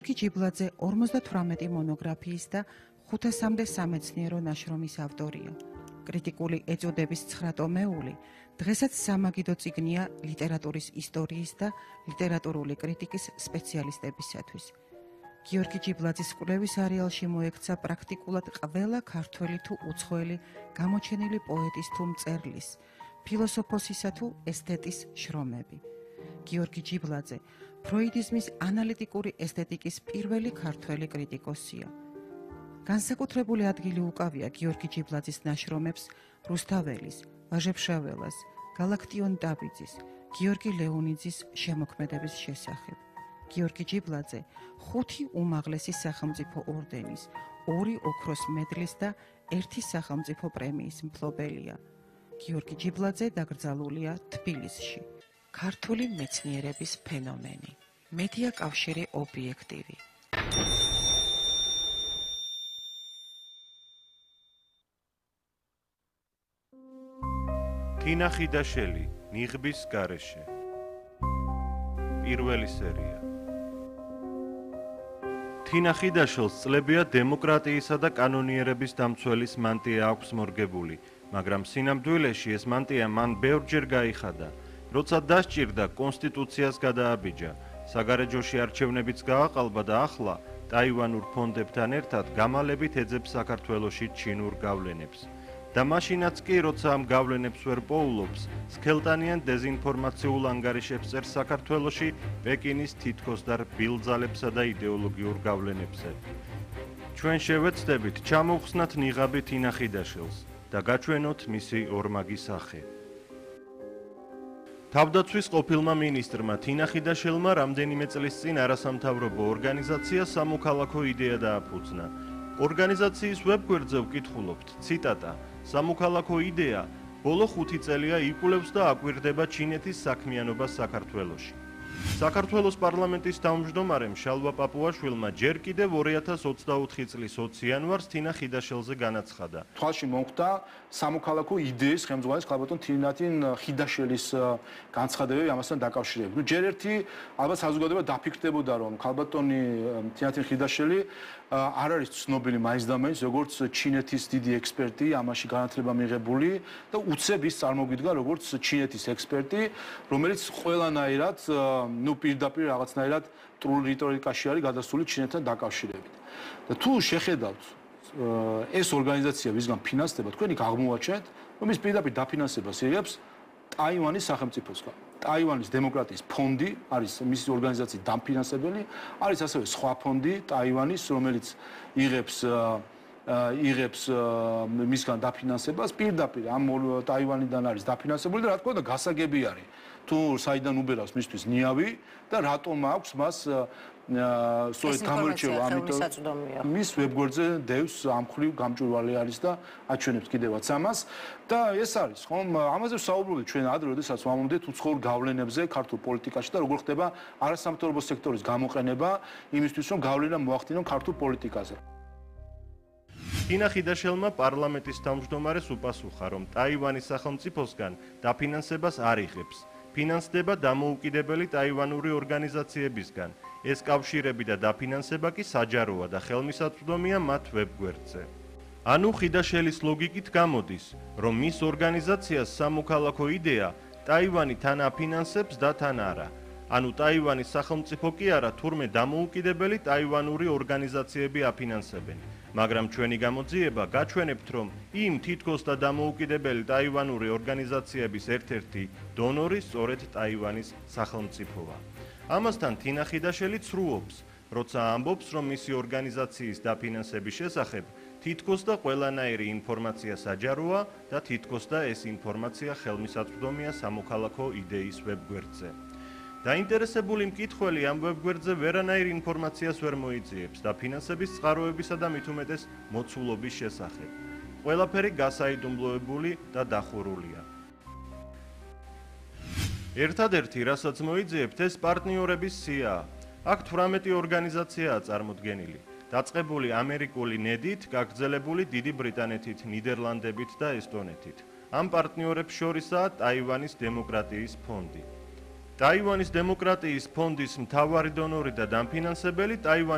ჯიბლაძე 58 მონოგრაფიის და 500-მდე სამეცნიერო ნაშრომის ავტორია. კრიტიკული ეწოდების 9 ტომეული დღესაც სამაგიდო წიგნია ლიტერატურის ისტორიის და ლიტერატურული კრიტიკის სპეციალისტებისათვის. გიორგი ჯიბლაძის კვლევის არეალში მოექცა პრაქტიკულად ყველა ქართველი თუ უცხოელი გამოჩენილი პოეტის თუ მწერლის, ფილოსოფოსისა თუ ესთეტის შრომები. გიორგი ჯიბლაძე ფროიდიზმის ანალიტიკური ესთეტიკის პირველი ქართველი კრიტიკოსია. განსაკუთრებული ადგილი უკავია გიორგი ჯიბლაძის ნაშრომებს რუსთაველის, ვაჟეფშაველას, გალაქტიონ დაბიძის, გიორგი ლეონიძის შემოქმედების შესახებ. გიორგი ჯიბლაძე 5 უმაღლესი სახელმწიფო ორდენის, 2 ოქროს მედლის და 1 სახელმწიფო პრემიის მფლობელია. გიორგი ჯიბლაძე დაკრძალულია თბილისში. ქართული მეცნიერების ფენომენი. მედია კავშირი ობიექტივი. თინა ხიდაშელი, ნიღბის გარეშე. პირველი სერია. თინა ხიდაშელს წლებია დემოკრატიისა და კანონიერების დამცველის მანტია აქვს მორგებული, მაგრამ სინამდვილეში ეს მანტია მან ბევრჯერ გაიხადა. როცა დასჭირდა კონსტიტუციას გადააბიჯა, საგარეჯოში არჩევნებიც გააყალბა და ახლა ტაივანურ ფონდებთან ერთად გამალებით ეძებს საქართველოში ჩინურ გავლენებს. და მაშინაც კი, როცა ამ გავლენებს ვერ პოულობს, სქელტანიან დეზინფორმაციულ ანგარიშებს წერს საქართველოში პეკინის თითქოს და რბილ ძალებსა და იდეოლოგიურ გავლენებზე. ჩვენ შევეცდებით ჩამოვხსნათ ნიღაბი თინა ხიდაშელს და გაჩვენოთ მისი ორმაგი სახე. თავდაცვის ყოფილმა მინისტრმა თინა ხიდაშელმა რამდენიმე წლის წინ არასამთავრობო ორგანიზაცია სამოქალაქო იდეა დააფუძნა. ორგანიზაციის ვებგვერდზე ვკითხულობთ, ციტატა: სამოქალაქო იდეა ბოლო 5 წელია იკვლევს და აკვირდება ჩინეთის საქმიანობას საქართველოში. საქართველოს პარლამენტის თავმჯდომარემ შალვა პაპუაშვილმა ჯერ კიდევ 2024 წლის 20 იანვარს თინა ხიდაშელზე განაცხადა. თვალში მომხდა სამოქალაქო იდეის ხელმძღვანელის ქალბატონ თინა ხიდაშელის განცხადებები ამასთან დაკავშირებით. ჯერ ერთი ალბათ საზოგადოება დაფიქრდებოდა, რომ ქალბატონი თინა ხიდაშელი არ არის ცნობილი მაინც და მაინც როგორც ჩინეთის დიდი ექსპერტი, ამაში განათლება მიღებული და უცებ ის წარმოგვიდგა როგორც ჩინეთის ექსპერტი, რომელიც ყველანაირად პირდაპირ რაღაცნაირად მტრულ რიტორიკაში არის გადასული ჩინეთთან დაკავშირებით. და თუ შეხედავთ ეს ორგანიზაცია ვისგან ფინანსდება, თქვენ იქ აღმოვაჩენთ, რომ ის პირდაპირ დაფინანსებას იღებს ტაივანის სახელმწიფოსგან. ტაივანის დემოკრატიის ფონდი არის მისი ორგანიზაციის დამფინანსებელი, არის ასევე სხვა ფონდი ტაივანის, რომელიც იღებს მისგან დაფინანსებას, პირდაპირ ამ ტაივანიდან არის დაფინანსებული და რა თქმა უნდა გასაგები არის. თუ საიდან უბერავს მისთვის ნიავი და რატომ აქვს მას სწორედ გამორჩევა, ამიტომ მის ვებგვერდზე დევს ამ ხრივ გამჭვირვალე არის და აჩვენებს კიდევაც ამას და ეს არის ხომ ამაზე ვსაუბრობთ ჩვენ ადრე, როდესაც ვამბობთ უცხოურ გავლენებზე ქართულ პოლიტიკაში და როგორ ხდება არასამთავრობო სექტორის გამოყენება იმისთვის, რომ გავლენა მოახდინონ ქართულ პოლიტიკაზე. თინა ხიდაშელმა პარლამენტის თავმჯდომარეს უპასუხა, რომ ტაივანის სახელმწიფოსგან დაფინანსებას არ იღებს. ფინანსდება დამოუკიდებელი ტაივანური ორგანიზაციებისგან. ეს კავშირები და დაფინანსება კი საჯაროა და ხელმისაწვდომია მათ ვებგვერდზე. ანუ ხიდაშელის ლოგიკით გამოდის, რომ მის ორგანიზაციას სამოქალაქო იდეა ტაივანი თან აფინანსებს და თან არა. ანუ ტაივანის სახელმწიფო კი არა, თურმე დამოუკიდებელი ტაივანური ორგანიზაციები აფინანსებენ. მაგრამ ჩვენი გამოძიება გაჩვენებთ, რომ იმ თითქოს და დამოუკიდებელი ტაივანური ორგანიზაციების ერთ-ერთი დონორი სწორედ ტაივანის სახელმწიფოა. ამასთან თინა ხიდაშელი ცრუობს, როცა ამბობს, რომ მისი ორგანიზაციის დაფინანსების შესახებ თითქოს და ყველანაირი ინფორმაცია საჯაროა და თითქოს და ეს ინფორმაცია ხელმისაწვდომია სამოქალაქო იდეის ვებგვერდზე. დაინტერესებული მკითხველი ამ ვებგვერდზე ვერანაირ ინფორმაციას ვერ მოიძიებს და ფინანსების წყაროებისა და მით უმეტეს მოცულობის შესახებ. ყველაფერი გასაიდუმლოებული და დახურულია. ერთადერთი, რასაც მოიძიებთ, ეს პარტნიორების სიაა. აქ 18 ორგანიზაციაა წარმოდგენილი, დაწყებული ამერიკული ნედით, გაგრძელებული დიდი ბრიტანეთით, ნიდერლანდებით და ესტონეთით. ამ პარტნიორებს შორისაა ტაივანის დემოკრატიის ფონდი. ტაივანის დემოკრატიის ფონდის მთავარი დონორი და დამფინანსებელი ტაივანის